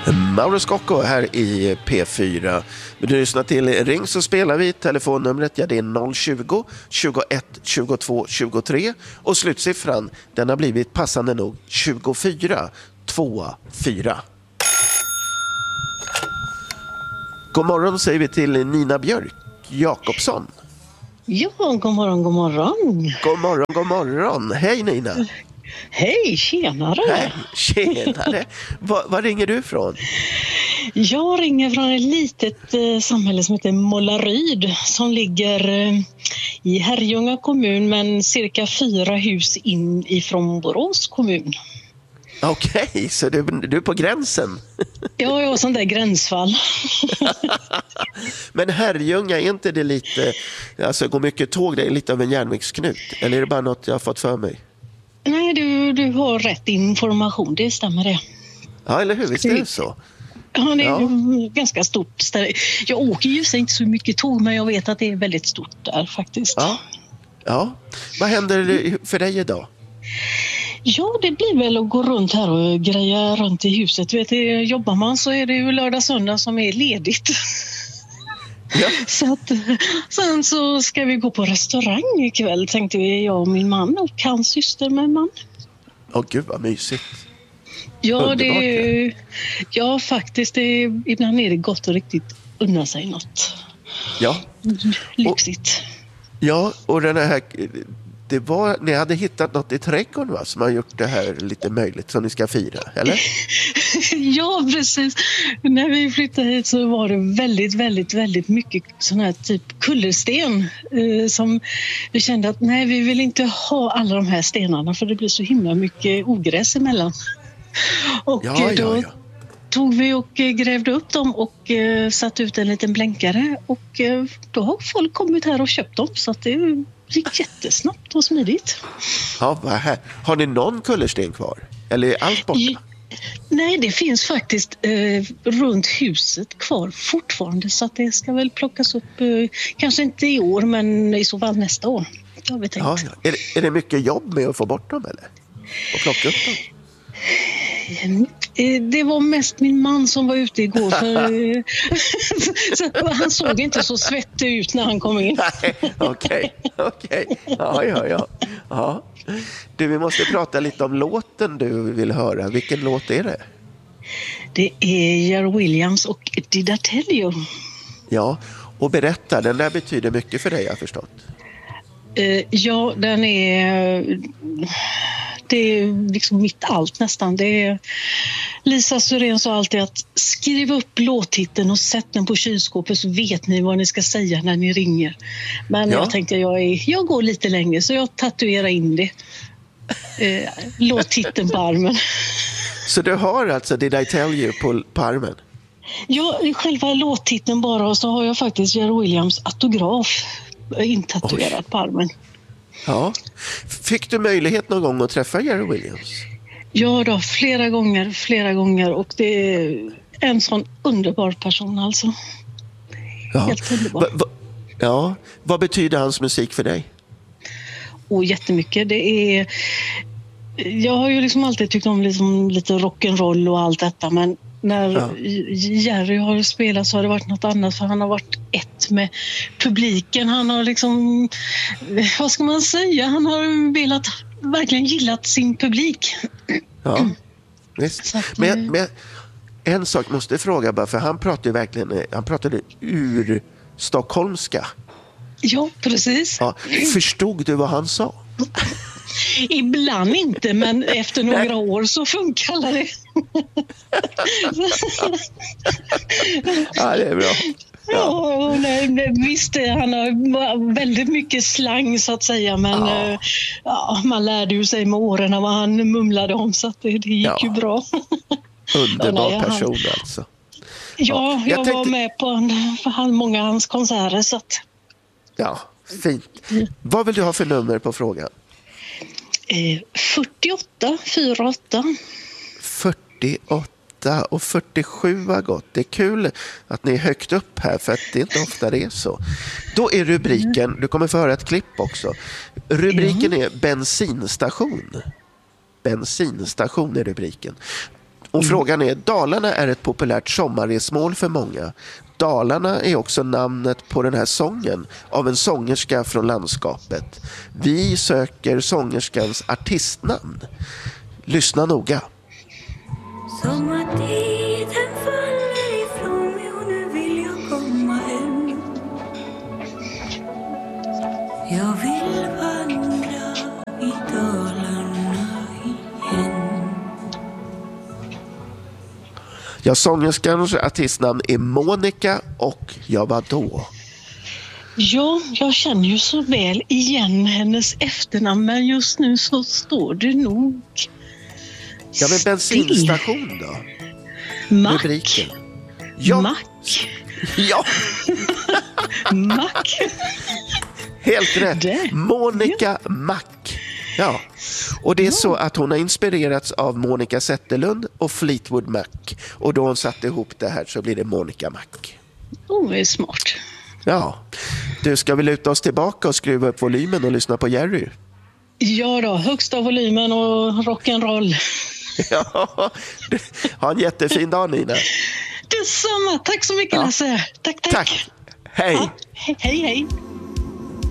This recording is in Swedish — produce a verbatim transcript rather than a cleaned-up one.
Mauro Scocco här i P fyra. Vill du lyssna till Ring så spelar vi. Telefonnumret, ja, det är noll tjugo, tjugoett, tjugotvå, tjugotre. Och slutsiffran, den har blivit passande nog tjugofyra, två, fyra. God morgon säger vi till Nina Björk Jakobsson. Ja, god morgon, god morgon. God morgon, god morgon. Hej Nina. Hej, tjenare. Hej, tjenare. Var, var ringer du ifrån? Jag ringer från ett litet eh, samhälle som heter Målaryd som ligger eh, i Herrljunga kommun, men cirka fyra hus in ifrån Borås kommun. Okej, okay, så du, du är på gränsen. Ja, jag har sån där gränsfall. Men Herrljunga, är inte det lite, alltså går mycket tåg, det är lite av en järnvägsknut? Eller är det bara något jag har fått för mig? Nej, du, du har rätt information, det stämmer det. Ja, eller hur? Visst är det så? Ja, det är ja. ganska stort ställe. Jag åker ju inte så mycket tåg, men jag vet att det är väldigt stort där faktiskt. Ja, ja. Vad händer för dig idag? Ja, det blir väl att gå runt här och greja runt i huset. Du vet, jobbar man så är det ju lördag söndag som är ledigt. Ja. Så att, sen så ska vi gå på restaurang ikväll, tänkte vi, jag och min man och hans syster med man. Åh gud vad mysigt. Ja, det, ja faktiskt, det, ibland är det gott och riktigt unna sig något. Ja. Lyxigt. Och, ja, och den här, det var, ni hade hittat något i trädgården, va, som har gjort det här lite möjligt som ni ska fira, eller? Ja, precis. När vi flyttade hit så var det väldigt, väldigt, väldigt mycket sån här typ kullersten eh, som vi kände att nej, vi vill inte ha alla de här stenarna för det blir så himla mycket ogräs emellan. Och ja, ja, då ja. tog vi och grävde upp dem och eh, satt ut en liten blänkare och eh, då har folk kommit här och köpt dem, så att det gick jättesnabbt och smidigt. Ja, vad här. Har ni någon kullersten kvar? Eller är allt borta? I, nej, det finns faktiskt eh, runt huset kvar fortfarande, så att det ska väl plockas upp, eh, kanske inte i år, men i så fall nästa år. Det har vi tänkt. Ja, ja. Är, det, är det mycket jobb med att få bort dem, eller? Och plocka upp dem? Det var mest min man som var ute igår, för så han såg inte så svettig ut när han kom in. Okej, okej. Ja, ja, ja. ja. Du, vi måste prata lite om låten du vill höra. Vilken låt är det? Det är Jerry Williams och Did I Tell You. Ja, och berätta, den där betyder mycket för dig, jag har förstått. Uh, ja, den är... Det är liksom mitt allt nästan. Det är, Lisa Syrén sa alltid att skriv upp låttiteln och sätt den på kylskåpet så vet ni vad ni ska säga när ni ringer. Men ja. jag tänkte jag, är, jag går lite längre så jag tatuerar in det. Eh, låttiteln på armen. Så du har alltså Did I Tell You på, på armen? Ja, själva låttiteln bara, och så har jag faktiskt Jerry Williams autograf intatuerad Oj. på armen. Ja. Fick du möjlighet någon gång att träffa Jerry Williams? Ja då, flera gånger, flera gånger. Och det är en sån underbar person alltså. Ja. Helt underbar. Va, va, ja. Vad betyder hans musik för dig? Oh, jättemycket. Det är... Jag har ju liksom alltid tyckt om liksom lite rock'n'roll och allt detta, men när ja. Jerry har spelat så har det varit något annat, för han har varit ett med publiken. Han har liksom, vad ska man säga, han har velat, verkligen gillat sin publik. Ja, visst. Att, men, men en sak måste jag fråga bara, för han pratade ju verkligen, han pratade ur stockholmska. Ja, precis. Ja, förstod du vad han sa? Ibland inte, men efter några Nej. år så funkar det. Ja, det är bra. Ja. Ja, nej, visst, han har väldigt mycket slang så att säga, men ja. Ja, man lärde ju sig med åren vad han mumlade om, så att det, det gick ja. ju bra. Underbar ja, nej, person han... alltså. Ja, ja jag, jag tänkte... var med på en, för många av hans konserter. Så att... Ja, fint. Mm. Vad vill du ha för nummer på frågan? Eh, fyrtioåtta fyrtioåtta. fyrtioåtta och fyrtiosju var gott. Det är kul att ni är högt upp här, för att det är inte ofta det är så. Då är rubriken, du kommer få höra ett klipp också. Rubriken är bensinstation. Bensinstation är rubriken. Och frågan är, Dalarna är ett populärt sommarresmål för många. Dalarna är också namnet på den här sången av en sångerska från landskapet. Vi söker sångerskans artistnamn. Lyssna noga. Sommartiden faller ifrån mig och nu vill jag komma hem. Jag vill vandra i Dalarna igen. Ja, sångerskans artistnamn är Monica och jag var då. Ja, jag känner ju så väl igen hennes efternamn, men just nu så står det nog... Ja, men bensinstation då? Mack. Rubriken. Ja. Mack. Ja, Mack. helt rätt. Det. Monica Mack. Ja, och det är så att hon har inspirerats av Monica Zetterlund och Fleetwood Mac. Och då hon satte ihop det här så blir det Monica Mack. Oh, det är smart. Ja, du, ska vi luta oss tillbaka och skruva upp volymen och lyssna på Jerry? Ja då, högsta volymen och rock'n'roll. Ja, ha en jättefin dag, Nina. Detsamma, tack så mycket, Ja. Lasse. Tack, tack. Tack, hej. Ja, hej, hej.